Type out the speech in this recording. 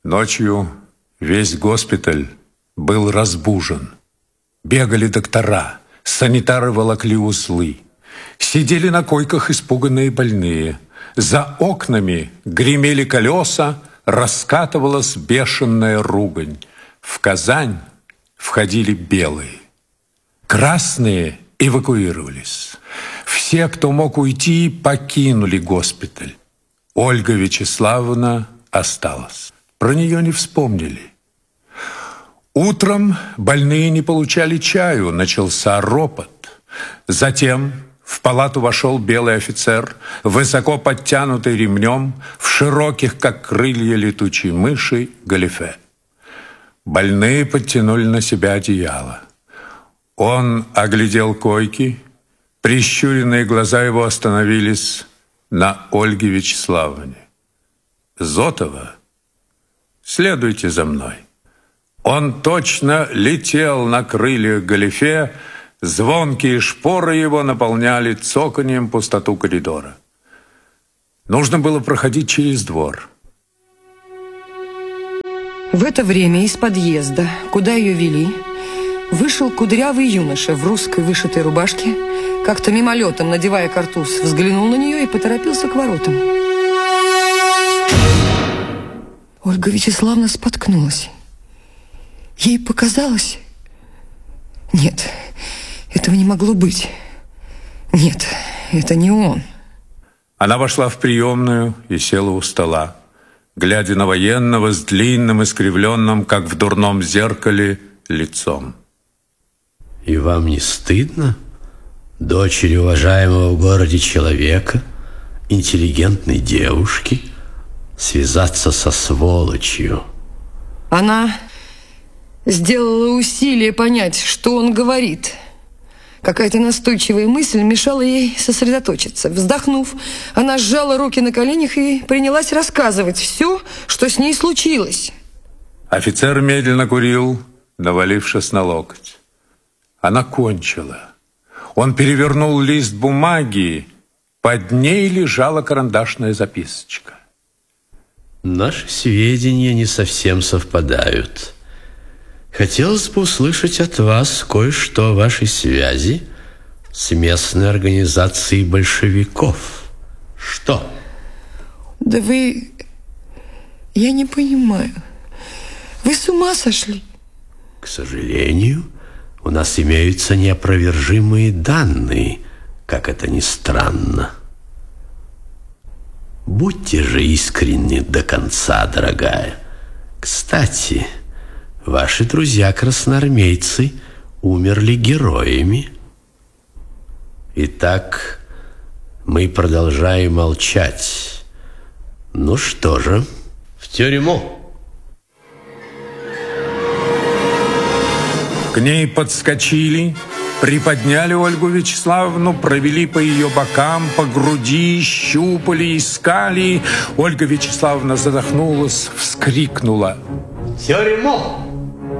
Ночью весь госпиталь был разбужен. Бегали доктора, санитары волокли узлы. Сидели на койках испуганные больные. За окнами гремели колеса, раскатывалась бешеная ругань. В Казань входили белые. Красные эвакуировались. Все, кто мог уйти, покинули госпиталь. Ольга Вячеславовна осталась. Про нее не вспомнили. Утром больные не получали чаю, начался ропот. Затем в палату вошел белый офицер, высоко подтянутый ремнем, в широких, как крылья летучей мыши, галифе. Больные подтянули на себя одеяло. Он оглядел койки, прищуренные глаза его остановились на Ольге Вячеславовне. «Зотова, следуйте за мной». Он точно летел на крыльях галифе, звонкие шпоры его наполняли цоканьем пустоту коридора. Нужно было проходить через двор. В это время из подъезда, куда ее вели, вышел кудрявый юноша в русской вышитой рубашке, как-то мимолетом, надевая картуз, взглянул на нее и поторопился к воротам. Ольга Вячеславовна споткнулась. Ей показалось... Нет, этого не могло быть. Нет, это не он. Она вошла в приемную и села у стола, глядя на военного с длинным, искривленным, как в дурном зеркале, лицом. И вам не стыдно, дочери уважаемого в городе человека, интеллигентной девушки, связаться со сволочью? Она сделала усилие понять, что он говорит. Какая-то настойчивая мысль мешала ей сосредоточиться. Вздохнув, она сжала руки на коленях и принялась рассказывать все, что с ней случилось. Офицер медленно курил, навалившись на локоть. Она кончила. Он перевернул лист бумаги. Под ней лежала карандашная записочка. Наши сведения не совсем совпадают. Хотелось бы услышать от вас кое-что о вашей связи с местной организацией большевиков. Что? Да вы... Я не понимаю. Вы с ума сошли? К сожалению, у нас имеются неопровержимые данные, как это ни странно. Будьте же искренни до конца, дорогая. Кстати, ваши друзья-красноармейцы умерли героями. Итак, мы продолжаем молчать. Ну что же, в тюрьму. К ней подскочили, приподняли Ольгу Вячеславовну, провели по ее бокам, по груди, щупали, искали. Ольга Вячеславовна задохнулась, вскрикнула: «В тюрьму!»